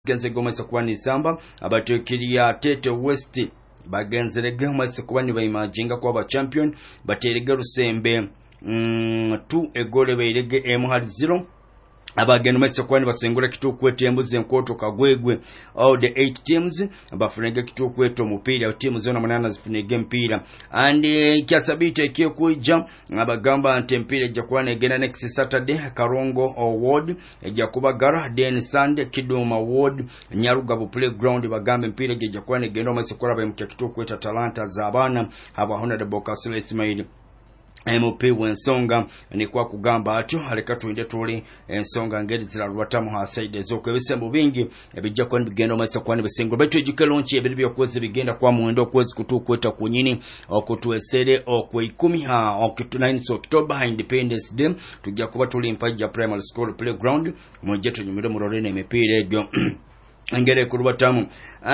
genze gomesa kuba nisamba abatekiriya Tete West bagenzerege gomesa kuba ni bayimajinga kwa ba champion baterege Rusembe 2 egole bayirege M0 abagenda metse kwani basengura kitukwete embuzi enkoto kagwegwe all the 8 teams bafunege kitukwete omupira team zona munana zifunege mpira and kyasabite ekikuija abagamba ante mpira jakwana egenda next Saturday Karongo Award ejakubagara then Sunday Kiduma Award Nyarugabu Playground bagambe mpira jakwana egenda metse kora bamukya kitukwete Talanta zabana abahona de Bokasule Ismail MP wensonga ni kwa kugamba atyo aleka tuinde tuli ensonga ngeri ziralwatamu ha side zokwe bisembo bingi ebijja kwa bigenda omasa kwani bisengo betu ejuke launch ebiribyo kwezi bigenda kwa muendo kwezi kutukweta kunyini okutuesere okwe 10 okutu 9 October Independence Day tujja kuba tuli mpaja primary school playground mwejeto nyumiro murorene emipira egyo ngere kurubatamu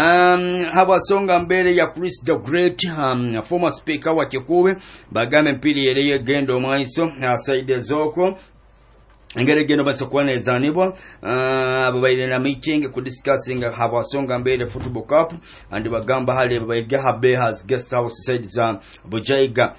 habasonga mbere ya Chris the Great former speaker wa Kikuwe bagambe mpili yereye gendo maiso side zoko ngere gendo basokwana ezanibwa ababaire na meeting ku discussing habasonga mbere football cup and bagamba hali babaige habe has guest house side za Bujaiga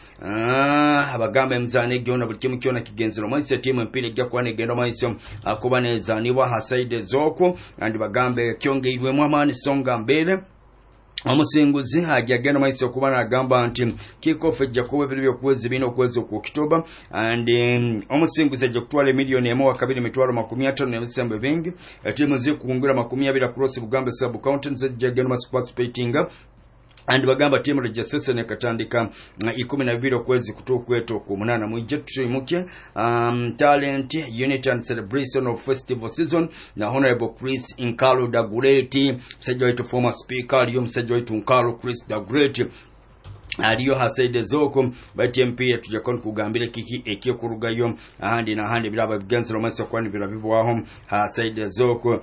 abagambe mzane gyona bukimu kyona kigenzero maiso team mpili gakwane gendo maiso akubana ezanibwa ha side zoko and bagambe kyonge iwe mwamani songa mbere omusinguzi ajagenda maiso kubana agamba anti kickoff ejjakuba ebiribyo kwezi bino kwezi ku Oktoba and omusinguzi ejjakutwala milioni emu wakabiri mitwalo 50 n'ebisembe bingi timu zikungura 20 cross bugambe sub counties ejjagenda maiso participating and bagamba team registration ekatandika 12 kwezi kutukweto ku 8 mwijetu imukye talent unity and celebration of festival season na honorable Chris Nkalo the Great msajja wetu former speaker aliyo msajja wetu Nkalo Chris the Great aliyo hasaide zoko bati MP tujakon kugambira kiki ekiye kurugayo ahandi na handi bilaba biganziro masa kwani bilabibwaho hasaide zoko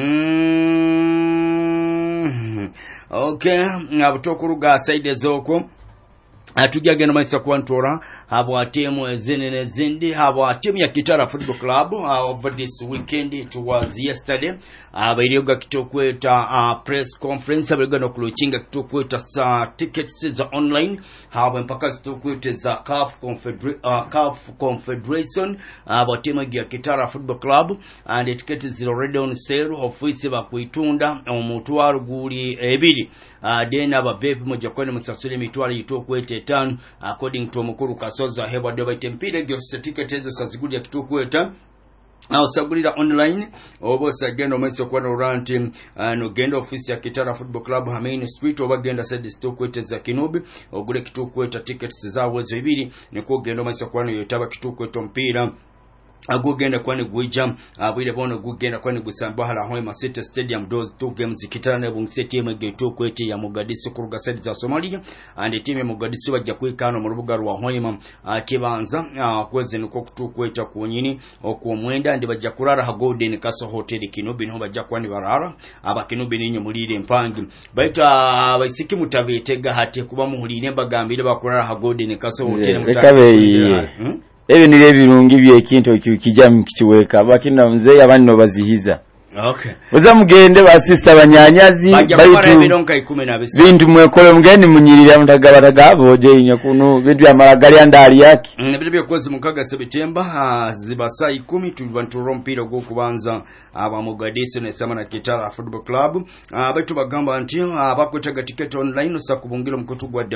okay abutokuruga hasaide zoko atujagenda maisa kwantora abo atemu ezenene zindi abo atemu ya Kitara Football Club over this weekend. It was yesterday abayiryoga kitokweta press conference abagenda kuluchinga kitokweta sa tickets za online abo mpaka kitokweta za CAF Confederation abo atemu ya Kitara Football Club and the tickets is already on sale office bakuitunda omutwaro guli ebiri then ababebi moja kwene musasule mitwaro yitokweta tano according to Mukuru Kasoza heba deba tempire gyo ticket ezo sazigudi ya kitukweta sagulira online obo sagendo mweso kwa noranti no genda office ya Kitara Football Club Main Street oba genda side stokwete za Kinubi ogule kitukweta tickets za wezo ibiri niko gendo mweso kwa no yotaba kitukweta mpira agugenda kwani gwijam abwire bono gugenda kwani gusamba hala Hoima City Stadium those two games Kitara ne bungse team geto kwete ya Mogadishu kuruga side za Somalia and team ya Mogadishu bajja kwikano mu rubuga rwa Hoima kibanza kweze nuko kutukweta kunyini okumwenda ndi bajja kurara ha Golden Castle Hotel Kinubi no bajja kwani barara aba Kinubi ninyo mulire mpangi baita baisiki mutabetega hate kuba muhulire bagambire bakurara ha Golden Castle Hotel mutabe Ebi nile birungi byekinto kijam kichiweka bakina mzee abandi no bazihiza. Okay. Oza mugende ba sister banyanyazi baitu. Bintu mwekole mugende munyirira mutagabataga aboje inyakuno bintu amaragali andali yake. Bintu byokoze mukaga September zibasa 10 tulibantu mpira gwo kubanza aba Mogadishu ne sama na Kitara Football Club. Baitu bagamba anti abakwetaga ticket online osa kubungiro mkutu gwa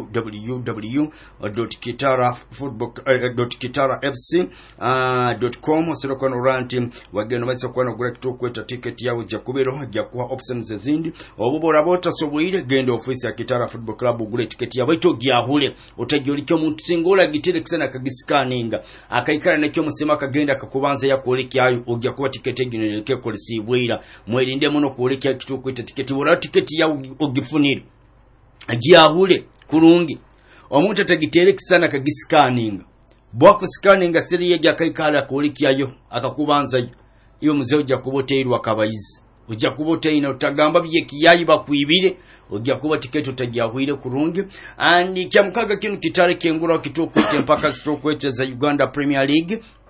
www.kitarafc.com osiroko no ranti wageno basa kwa no gura kweta ticket yawo jakubero jakuwa options ezindi obubora bota sobwire genda office ya Kitara Football Club ugule ticket yawo ito gyahule otagyulikyo muntu singola gitire kisana kagisikaninga akaikara nekyo musema kagenda kakubanza yakoleki ayo ogya kuba ticket egineleke kolisibwira mwelinde muno koleki kitukweta ticket bora ticket yawo ogifunira gyahule kurungi omuntu atagitere kisana kagisikaninga bwako sikaninga siri yega akaikara koleki ayo akakubanza iyo muzeo jakuboteirwa kabayizi ujja kuboteina utagamba bye kiyayi bakwibire ujja kuba tiketo tajyahwire kurungi and kyamukaga kinu kitare kengura kitokwete mpaka stroke za Uganda Premier League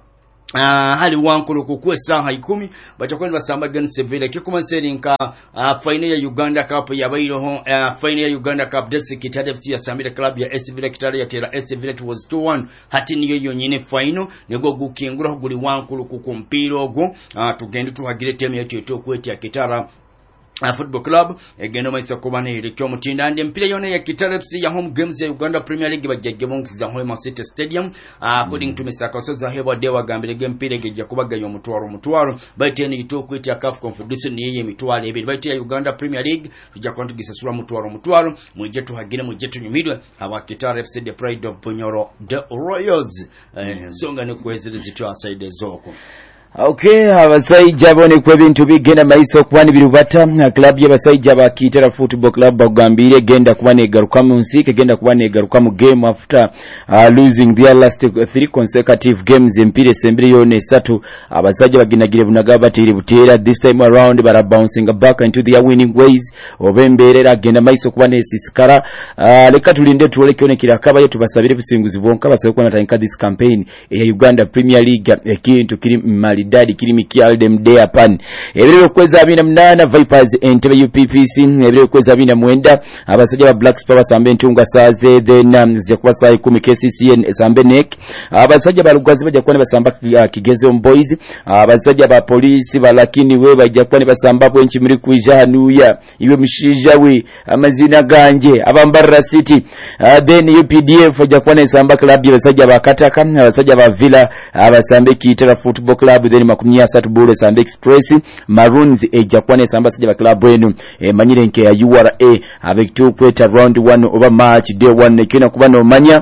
hali wankulu kukwe saha 10 bachakwenda basamba gan sevilla kikuma serinka final ya Uganda Cup yabayiroho final ya Uganda Cup desi Kitale FC ya Samira club ya AS Villa Kitale ya tera AS Villa was 2-1 hati niyo yonyine final nego gukingura guli wankulu kukumpiro ogwo tugende tuhagire team ya Tito kweti ya Kitara Football Club egendo maisa kubana ile kyo mutinda ndi mpira yone ya Kitale FC ya home games ya Uganda Premier League bajjage bonkiza Hoima City Stadium according to Mr. Kasoza hebo dewa gambire game mpira geja kubaga yo mutwaro baite ni to kwiti ya CAF Confederation ni yeye mitwaro ebiri baite ya Uganda Premier League tujja kwantugisasura mutwaro muje tuhagire muje tunyumidwe aba Kitale FC the pride of Bunyoro the Royals songa ne kwezereza to aside zoko. Okay, abasajja bone kwe bintu bigenda maiso kwani birubata club y'abasajja ba Kitara Football Club bagambire genda kubane garuka mu nsike genda kubane garuka mu game after losing their last 3 consecutive games empire sembire yone 3 abasajja baginagire bunaga batiri butera this time around bara bouncing back into their winning ways obemberera genda maiso kubane sisikara leka tulinde tuoleke one kirakaba yetu basabire bisinguzi bonka basoye kwa natanka this campaign ya Uganda Premier League ekintu kiri Dadi kirimi kialdem day upon ebirebe kweza 28 Vipers Entebbe UPPC ebirebe kweza 29 abasajja ba Black Power sambe ntunga saze then zije kuba sai 10 KCCN sambe nek abasajja ba Lugwazi bajja kwane basamba Kigeze Boys abasajja ba police balakini we bajja kwane basamba bwenchi muri kujanuya iwe mshija we amazina ganje abambara City then UPDF bajja kwane samba club y'abasajja ba Kataka abasajja ba Villa abasambe Kitara Football Club then 30 Bule Samba Express Maroons ejakwane samba sija club wenu manyire nke ya URA avec tout kweta round 1 over match day 1 kina kubano manya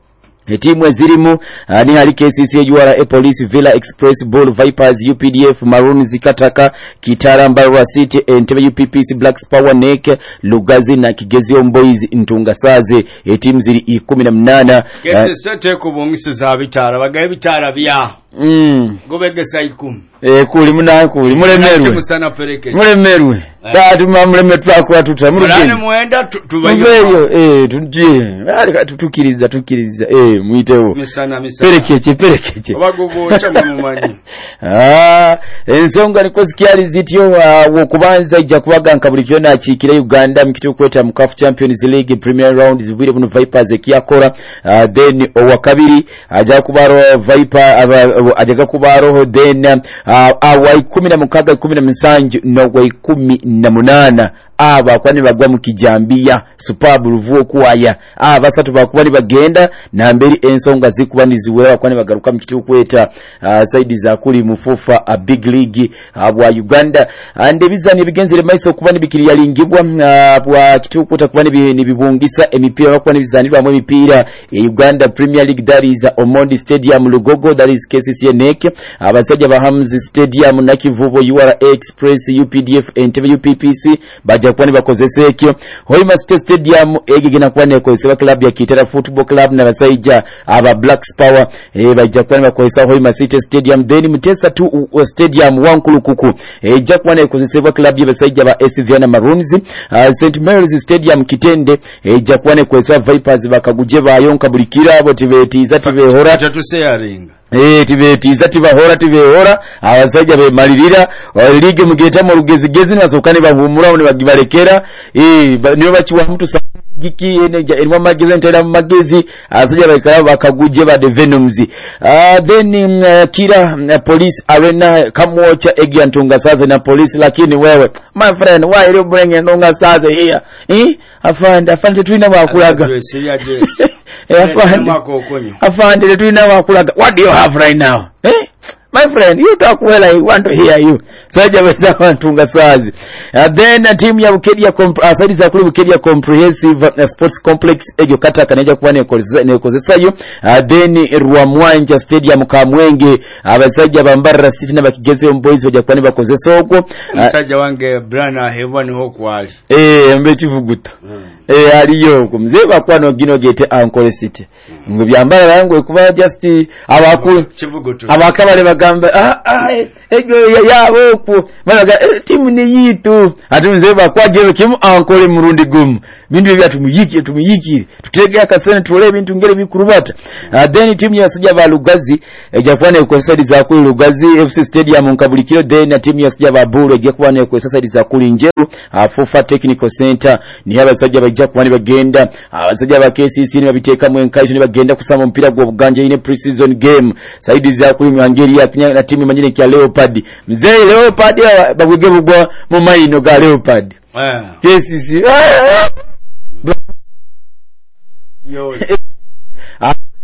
timu ezirimu ni hali KCC URA Police Villa Express Bull Vipers UPDF Maroons Kataka Kitara Mbarwa City Entebbe UPPC Black Power Nek Lugazi na Kigezi Boys ntunga saze timu ziri 18 KCC teko bongise za bitara bagaye bitara bya gobege sai 10 kuli mulemerwe dadu mamuleme twakwa tutamurugeni muenda tubayo tukiriza muitewo misana perekeche bagobocha mumanyi ensonga niko zikyali zityo wo kubanza ijja kubaga nkabulikyo na chikire Uganda mkitu kweta mu CAF Champions League Premier Round zibire buno Vipers ekiyakora then owakabiri aja kubaro ajaga kubaro then awai 16 17 no wai 18 aba kwani bagwa mu kijambia superb ruvuo kuwaya basatu bakubali bagenda na mberi ensonga zikubani ziwewa kwani bagaruka mu kituko kweta side za kuli mufufa a big league wa Uganda ande bizani bigenzere maiso kubani bikiri yalingibwa wa kituko kweta kubani nibibungisa emipira kwani bizanirwa mu mipira Uganda Premier League that is Omondi Stadium Lugogo that is KCCNek abasajja ba Hamzi Stadium na Kivubo URA Express UPDF Entebbe UPPC baja kwani bakozese ekyo Hoima Stadium egigina kwani ekozesebwa club ya Kitara Football Club na basajja aba Black Power baja kwani bakozesa Hoima City Stadium then Mutesa 2 Stadium wankulukuku ejja kwani ekozesebwa club ya basajja ba AS Viana Maroons St Mary's Stadium Kitende ejja kwani ekozesebwa Vipers bakaguje bayonka bulikira abo tibetiza tibehora tatuseyaringa tibetiza tibehora abasajja be malirira league mugeta mu rugezigezi nasokane bahumura ne bagibarekera niyo bakiwa mtu giki eneja elwa magezi ntera magezi asajja bakara bakaguje ba the Venoms then kira police arena kamwocha egyantunga saze na police lakini wewe my friend why you bring ndonga saze here afande tuina bakulaga afande tuina bakulaga what do you have right now my friend you talk well I want to hear you saja weza wantunga sazi then team ya Bukedia aside za kuli Bukedia Comprehensive Sports Complex egyo Kataka neja kuba nekozesayo then Rwamwanja Stadium Kamwenge abasajja bambara City na Bakigeze Boys bajja kuba nebakozesa okwo musajja wange Brana Heaven hokwali mbeti vuguta aliyo kumzeba kwano gino gete Uncle City ngo byambara bangwe kuba just abakuru abakabale bagamba ego yabo ku banaga timu ni yitu atumze bakwaje kimu ankole murundi gumu bintu tumuyikire tutege akasene tule ibintu ngere bikurubata then timu yasija ba Lugazi ejakwane ku side za kuli Lugazi FC Stadium nkabulikiro then na timu yasija ba Bulu ejakwane ku side za kuli Njeru Fufa Technical Center ni abasajja bajja kubani bagenda abasajja ba KCC ni babiteka mu enkaje ni bagenda kusama mpira gwo buganje ine pre-season game side za kuli Mwangeria na timu manyine kya Leopard mzee Leopard bagwege bugwa mu mayino ga Leopard KCC yo